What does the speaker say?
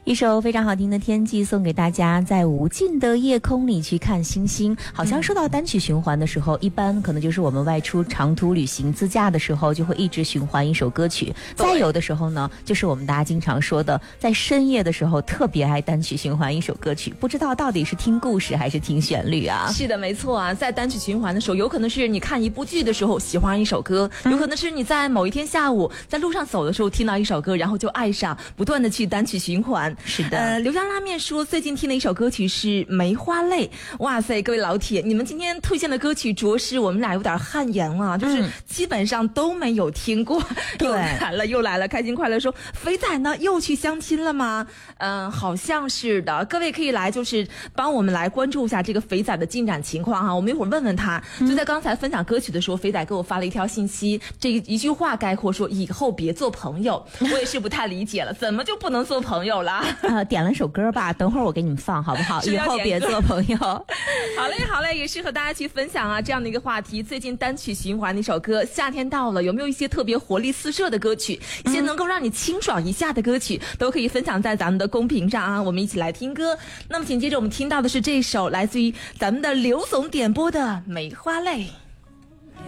一首非常好听的天际送给大家，在无尽的夜空里去看星星。好像说到单曲循环的时候，一般可能就是我们外出长途旅行自驾的时候，就会一直循环一首歌曲。再有的时候呢，就是我们大家经常说的，在深夜的时候特别爱单曲循环一首歌曲，不知道到底是听故事还是听旋律啊？ 是的，没错啊，在单曲循环的时候，有可能是你看一部剧的时候喜欢一首歌，有可能是你在某一天下午在路上走的时候听到一首歌，然后就爱上，不断的去单曲循环。 是的， 刘家拉面说最近听的一首歌曲是《梅花泪》。哇塞，各位老铁，你们今天推荐的歌曲着实我们俩有点汗颜啊，就是基本上都没有听过。 对， 又来了，开心快乐说肥仔呢又去相亲了吗？好像是的。各位可以来就是帮我们来关注一下这个肥仔的进展情况哈，我们一会儿问问他。就在刚才分享歌曲的时候，肥仔给我发了一条信息，这一句话概括说以后别做朋友。我也是不太理解了，怎么就不能做朋友了？ 点了首歌吧，等会儿我给你们放好不好？以后别做朋友。 好嘞，也是和大家去分享啊这样的一个话题。最近单曲循环的一首歌，夏天到了，有没有一些特别活力四射的歌曲，一些能够让你清爽一下的歌曲，都可以分享在咱们的公屏上啊，我们一起来听歌。那么紧接着我们听到的是这首来自于咱们的刘总点播的《梅花泪》。